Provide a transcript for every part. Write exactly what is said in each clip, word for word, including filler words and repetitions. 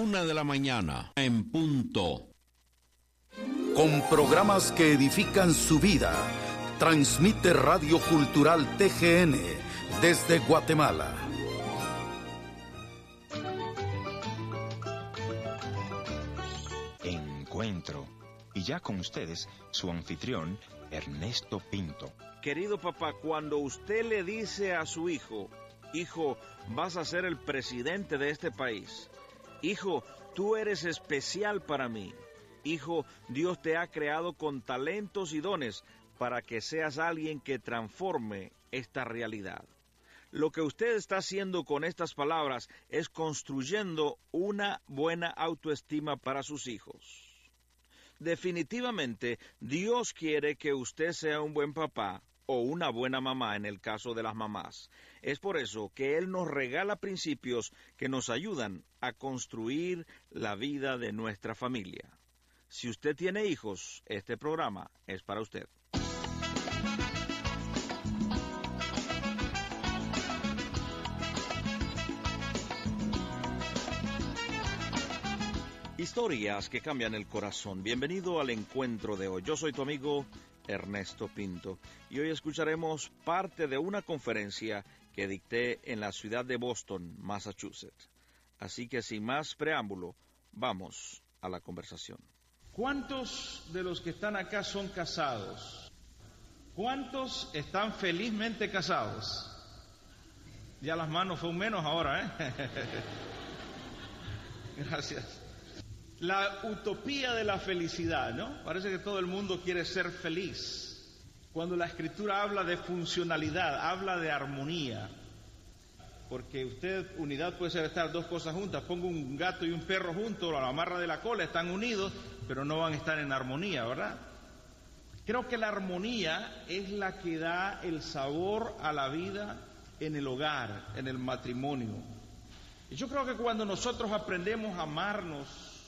Una de la mañana, en punto. Con programas que edifican su vida, transmite Radio Cultural T G N desde Guatemala. Encuentro. Y ya con ustedes, su anfitrión, Ernesto Pinto. Querido papá, cuando usted le dice a su hijo, hijo, vas a ser el presidente de este país. Hijo, tú eres especial para mí. Hijo, Dios te ha creado con talentos y dones para que seas alguien que transforme esta realidad. Lo que usted está haciendo con estas palabras es construyendo una buena autoestima para sus hijos. Definitivamente, Dios quiere que usted sea un buen papá o una buena mamá en el caso de las mamás. Es por eso que Él nos regala principios que nos ayudan a construir la vida de nuestra familia. Si usted tiene hijos, este programa es para usted. Historias que cambian el corazón. Bienvenido al encuentro de hoy. Yo soy tu amigo Ernesto Pinto y hoy escucharemos parte de una conferencia que dicté en la ciudad de Boston, Massachusetts. Así que sin más preámbulo, vamos a la conversación. ¿Cuántos de los que están acá son casados? ¿Cuántos están felizmente casados? Ya las manos son menos ahora, ¿eh? Gracias. La utopía de la felicidad, ¿no? Parece que todo el mundo quiere ser feliz. Cuando la Escritura habla de funcionalidad, habla de armonía. Porque usted, unidad puede ser estar dos cosas juntas. Pongo un gato y un perro juntos, a la amarra de la cola, están unidos, pero no van a estar en armonía, ¿verdad? Creo que la armonía es la que da el sabor a la vida en el hogar, en el matrimonio. Y yo creo que cuando nosotros aprendemos a amarnos,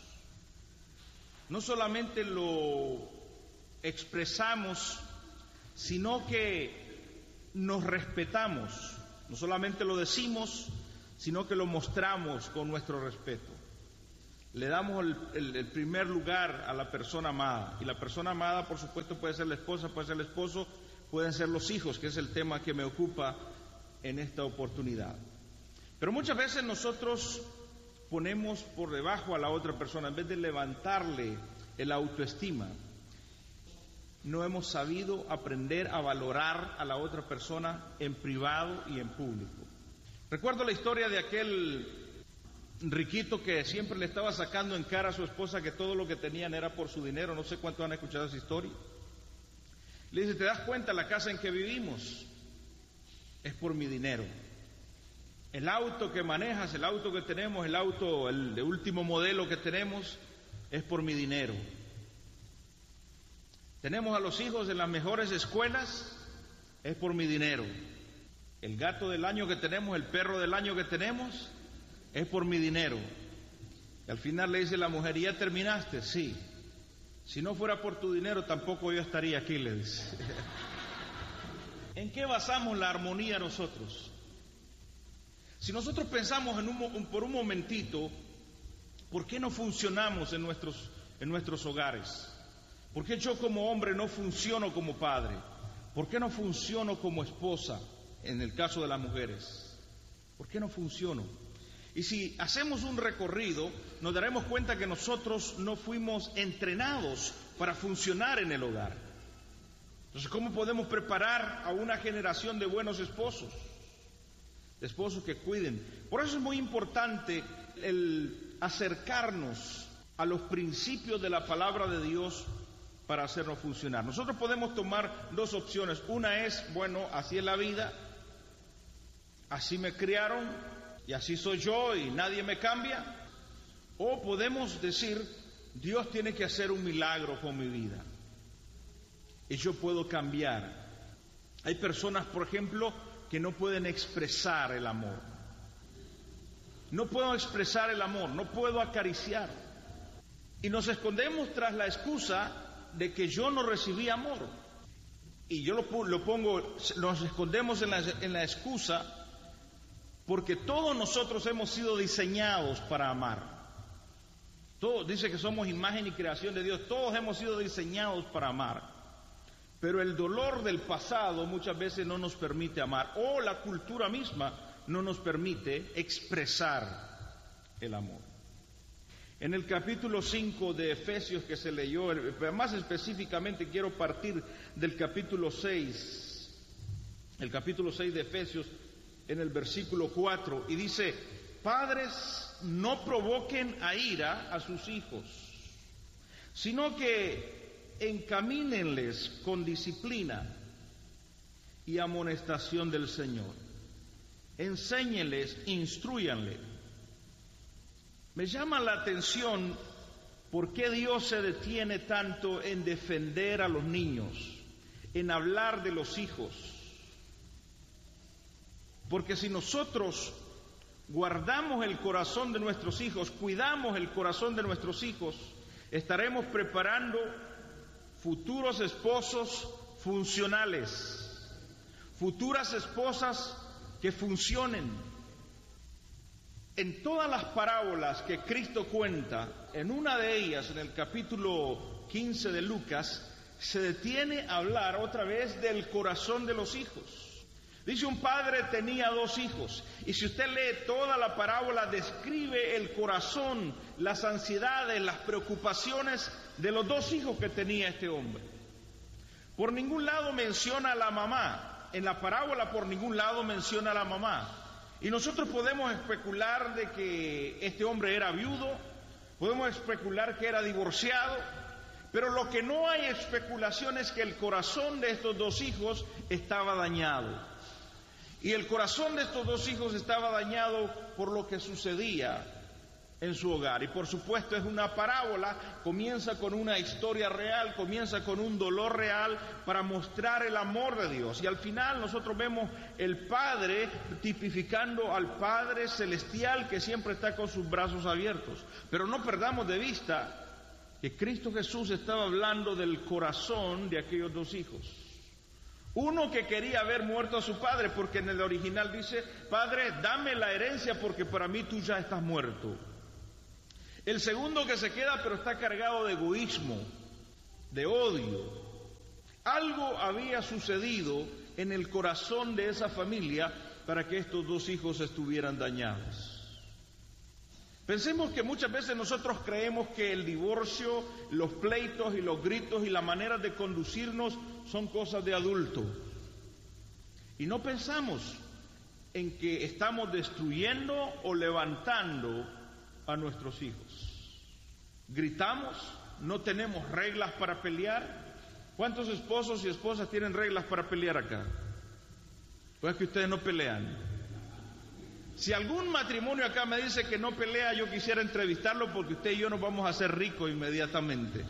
no solamente lo expresamos, sino que nos respetamos. No solamente lo decimos, sino que lo mostramos con nuestro respeto. Le damos el, el, el primer lugar a la persona amada. Y la persona amada, por supuesto, puede ser la esposa, puede ser el esposo, pueden ser los hijos, que es el tema que me ocupa en esta oportunidad. Pero muchas veces nosotros ponemos por debajo a la otra persona, en vez de levantarle el autoestima. No hemos sabido aprender a valorar a la otra persona en privado y en público. Recuerdo la historia de aquel riquito que siempre le estaba sacando en cara a su esposa que todo lo que tenían era por su dinero. No sé cuántos han escuchado esa historia. Le dice, ¿te das cuenta? La casa en que vivimos es por mi dinero. El auto que manejas, el auto que tenemos, el auto, el de último modelo que tenemos, es por mi dinero. Tenemos a los hijos en las mejores escuelas, es por mi dinero. El gato del año que tenemos, el perro del año que tenemos, es por mi dinero. Y al final le dice la mujer, ¿y ya terminaste? Sí. Si no fuera por tu dinero, tampoco yo estaría aquí, le dice. ¿En qué basamos la armonía nosotros? Si nosotros pensamos en un, por un momentito, ¿por qué no funcionamos en nuestros, en nuestros hogares? ¿Por qué yo como hombre no funciono como padre? ¿Por qué no funciono como esposa en el caso de las mujeres? ¿Por qué no funciono? Y si hacemos un recorrido, nos daremos cuenta que nosotros no fuimos entrenados para funcionar en el hogar. Entonces, ¿cómo podemos preparar a una generación de buenos esposos? De esposos que cuiden. Por eso es muy importante el acercarnos a los principios de la palabra de Dios para hacernos funcionar. Nosotros podemos tomar dos opciones. Una es, bueno, así es la vida, así me criaron y así soy yo y nadie me cambia. O podemos decir, Dios tiene que hacer un milagro con mi vida y yo puedo cambiar. Hay personas, por ejemplo, que no pueden expresar el amor. No puedo expresar el amor, no puedo acariciar. Y nos escondemos tras la excusa de que yo no recibí amor. Y yo lo, lo pongo, nos escondemos en la, en la excusa porque todos nosotros hemos sido diseñados para amar. Todos dice que somos imagen y creación de Dios. Todos hemos sido diseñados para amar. Pero el dolor del pasado muchas veces no nos permite amar, o la cultura misma no nos permite expresar el amor. En el capítulo cinco de Efesios que se leyó, más específicamente quiero partir del capítulo seis, el capítulo seis de Efesios, en el versículo cuatro, y dice: padres, no provoquen a ira a sus hijos, sino que encamínenles con disciplina y amonestación del Señor. Enséñenles, instrúyanles. Me llama la atención por qué Dios se detiene tanto en defender a los niños, en hablar de los hijos. Porque si nosotros guardamos el corazón de nuestros hijos, cuidamos el corazón de nuestros hijos, estaremos preparando futuros esposos funcionales, futuras esposas que funcionen. En todas las parábolas que Cristo cuenta, en una de ellas, en el capítulo quince de Lucas, se detiene a hablar otra vez del corazón de los hijos. Dice: un padre tenía dos hijos, y si usted lee toda la parábola, describe el corazón, las ansiedades, las preocupaciones de los dos hijos que tenía este hombre. Por ningún lado menciona a la mamá, en la parábola por ningún lado menciona a la mamá. Y nosotros podemos especular de que este hombre era viudo, podemos especular que era divorciado, pero lo que no hay especulación es que el corazón de estos dos hijos estaba dañado. Y el corazón de estos dos hijos estaba dañado por lo que sucedía en su hogar. Y por supuesto es una parábola, comienza con una historia real, comienza con un dolor real para mostrar el amor de Dios. Y al final nosotros vemos el Padre tipificando al Padre Celestial que siempre está con sus brazos abiertos. Pero no perdamos de vista que Cristo Jesús estaba hablando del corazón de aquellos dos hijos. Uno que quería ver muerto a su padre, porque en el original dice: Padre, dame la herencia porque para mí tú ya estás muerto. El segundo que se queda, pero está cargado de egoísmo, de odio. Algo había sucedido en el corazón de esa familia para que estos dos hijos estuvieran dañados. Pensemos que muchas veces nosotros creemos que el divorcio, los pleitos y los gritos y la manera de conducirnos son cosas de adulto. Y no pensamos en que estamos destruyendo o levantando a nuestros hijos. Gritamos, no tenemos reglas para pelear. ¿Cuántos esposos y esposas tienen reglas para pelear acá? Pues es que ustedes no pelean. Si algún matrimonio acá me dice que no pelea, yo quisiera entrevistarlo, porque usted y yo nos vamos a hacer ricos inmediatamente.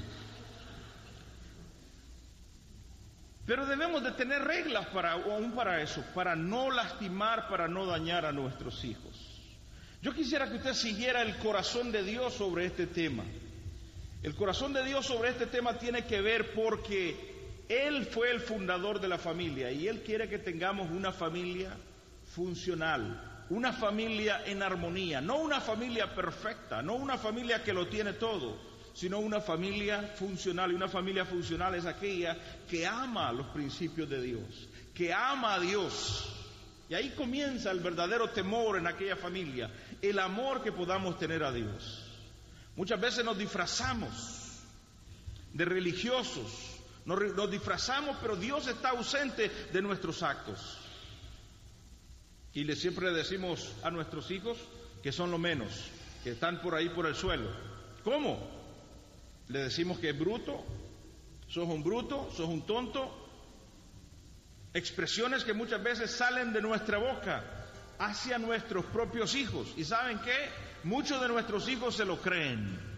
Pero debemos de tener reglas para, aún para eso, para no lastimar, para no dañar a nuestros hijos. Yo quisiera que usted siguiera el corazón de Dios sobre este tema. El corazón de Dios sobre este tema tiene que ver porque Él fue el fundador de la familia y Él quiere que tengamos una familia funcional, una familia en armonía, no una familia perfecta, no una familia que lo tiene todo, sino una familia funcional. Y una familia funcional es aquella que ama los principios de Dios, que ama a Dios. Y ahí comienza el verdadero temor en aquella familia, el amor que podamos tener a Dios. Muchas veces nos disfrazamos de religiosos, nos, nos disfrazamos, pero Dios está ausente de nuestros actos. Y le siempre le decimos a nuestros hijos que son lo menos, que están por ahí por el suelo. ¿Cómo? Le decimos que es bruto, sos un bruto, sos un tonto. Expresiones que muchas veces salen de nuestra boca hacia nuestros propios hijos. ¿Y saben qué? Muchos de nuestros hijos se lo creen.